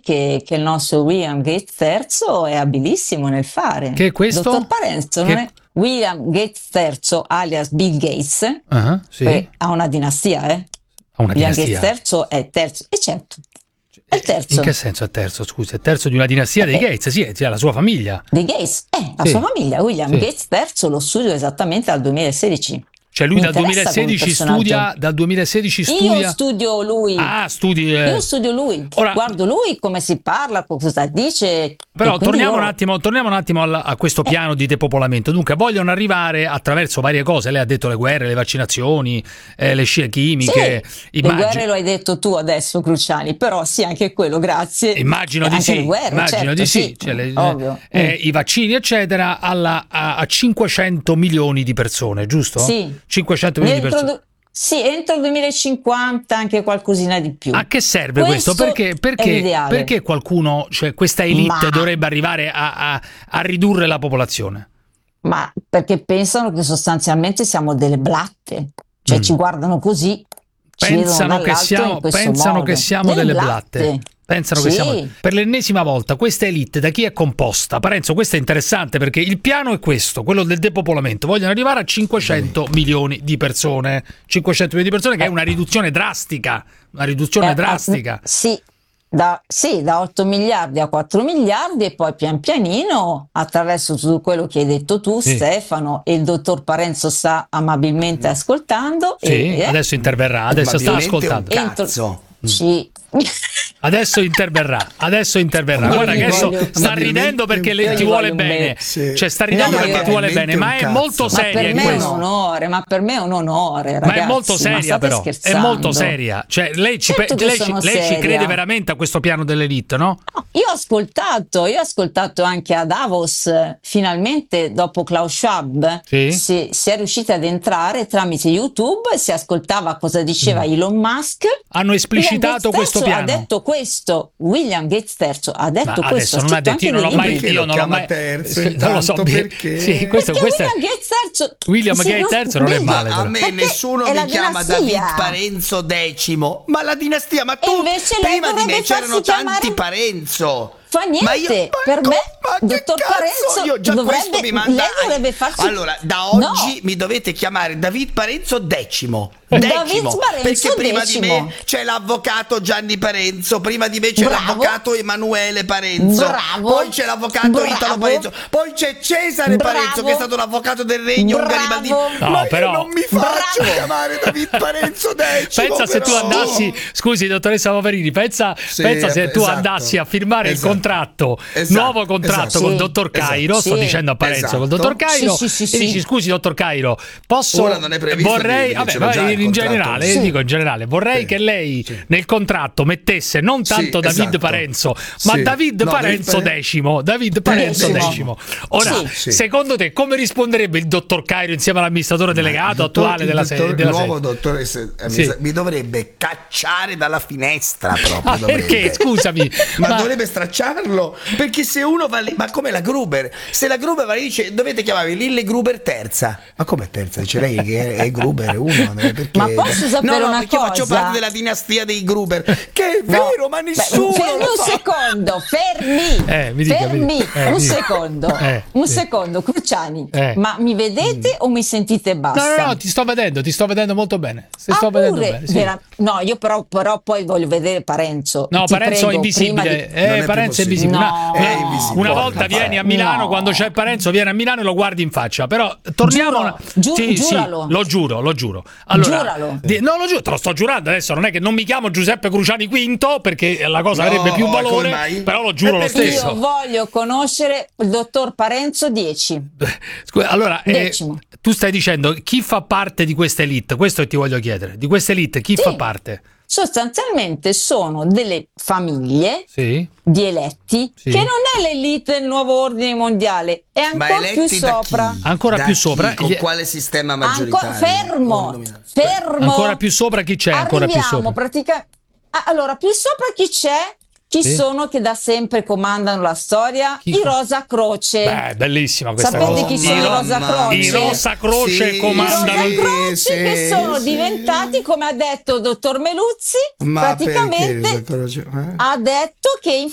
che il nostro William Gates III è abilissimo nel fare. Che è questo? Dottor Parenzo non è William Gates III, alias Bill Gates, sì. ha una dinastia, Ha una William dinastia. Gates III è terzo, e certo, è il terzo. In che senso è terzo? Scusi, è terzo di una dinastia dei Gates, sì, è la sua famiglia. Dei Gates, la sua famiglia. William Gates III lo studio esattamente dal 2016. Cioè lui dal 2016 studia, Io studio lui. Studi. Io studio lui. Ora, guardo lui come si parla, cosa dice. Però torniamo un attimo a questo piano di depopolamento. Dunque vogliono arrivare attraverso varie cose. Lei ha detto le guerre, le vaccinazioni, le scie chimiche. Le guerre lo hai detto tu adesso, Cruciani, però sì, anche quello, grazie. Immagino di sì. Cioè, ovvio. I vaccini, eccetera, a 500 milioni di persone, giusto? Sì. 500 milioni di persone. Sì, entro il 2050 anche qualcosina di più. A che serve questo? Perché qualcuno, cioè questa elite dovrebbe arrivare a ridurre la popolazione? Ma perché pensano che sostanzialmente siamo delle blatte, cioè ci guardano così, pensano che siamo delle blatte. Pensano che siamo. Per l'ennesima volta questa elite da chi è composta? Parenzo, questo è interessante perché il piano è questo, quello del depopolamento. Vogliono arrivare a 500 milioni di persone. 500 milioni di persone, che è una riduzione drastica. Sì, da 8 miliardi a 4 miliardi e poi pian pianino, attraverso tutto quello che hai detto tu, Stefano, e il dottor Parenzo sta amabilmente ascoltando. Adesso interverrà, adesso sta ascoltando. Sì. Adesso interverrà. Guarda che adesso sta ridendo perché lei ti vuole bene. Cioè sta ridendo perché ti vuole bene, ma è molto seria. Ma per me è un onore, ragazzi. Ma è molto seria, però. È molto seria. Cioè lei ci crede veramente a questo piano dell'elite, no? Io ho ascoltato anche a Davos, finalmente dopo Klaus Schwab si è riusciti ad entrare tramite YouTube, si ascoltava cosa diceva Elon Musk. Hanno esplicitato questo piano. Ha detto questo, William Gates III ha detto questo. Non ha detto, io non l'ho mai terzo, non lo so perché. Sì, William Gates III non è male. A me nessuno mi chiama David Parenzo X, ma la dinastia, ma tu prima di me c'erano tanti Parenzo. Fa niente, per me, dottor Parenzo, io già questo mi manda. Lei dovrebbe farsi. Allora, da oggi mi dovete chiamare David Parenzo X. Perché prima di me c'è l'avvocato Gianni Parenzo, prima di me c'è l'avvocato Emanuele Parenzo, poi c'è l'avvocato Italo Parenzo, poi c'è Cesare Parenzo che è stato l'avvocato del regno Garibaldino. No, però io non mi faccio chiamare David Parenzo X. Pensa se tu andassi, scusi dottoressa Paperini, pensa se tu andassi a firmare il contratto, nuovo contratto col dottor Cairo, sto dicendo a Parenzo, col dottor Cairo, e dici scusi dottor Cairo, ora non è previsto, vorrei in generale, vorrei che lei nel contratto mettesse non tanto David Parenzo, ma David Parenzo X. David Parenzo X. Ora, secondo te, come risponderebbe il dottor Cairo insieme all'amministratore delegato attuale della sede? Il nuovo dottore mi dovrebbe cacciare dalla finestra proprio. Perché? Scusami. ma dovrebbe stracciarlo, perché se uno va lì, ma come la Gruber, se la Gruber va lì dice dovete chiamarvi Lille Gruber terza, ma come terza? Dice lei che è Gruber uno, perché? Ma posso sapere una perché cosa? Io faccio parte della dinastia dei Gruber, che è vero, ma nessuno fermi un secondo, Cruciani, ma mi vedete o mi sentite e basta? No, ti sto vedendo molto bene. No, io però poi voglio vedere Parenzo. No, Parenzo è invisibile. Parenzo è invisibile. Una volta vieni a Milano, quando c'è Parenzo vieni a Milano e lo guardi in faccia. Però torniamo. Giuralo. Lo giuro. Allora, giuralo. No, lo giuro, te lo sto giurando adesso. Non è che non mi chiamo Giuseppe Cruciani V perché la cosa avrebbe più valore, però lo giuro lo stesso. Io voglio conoscere il dottor Parenzo X. Allora, tu stai dicendo chi fa parte di questa elite? Questo che ti voglio chiedere. Di questa elite chi fa parte? Sostanzialmente sono delle famiglie di eletti che non è l'elite del nuovo ordine mondiale, è ancora più sopra. Ancora più sopra. Con quale sistema maggioritario? Fermo. Ancora più sopra chi c'è? Ancora più sopra. Allora, più sopra chi c'è? Chi sono che da sempre comandano la storia? I Rosa Croce. Bellissima questa cosa. Sapete chi sono i Rosa Croce? I Rosa Croce comandano. I Rosa Croce che sono diventati, come ha detto il dottor Meluzzi, praticamente ha detto che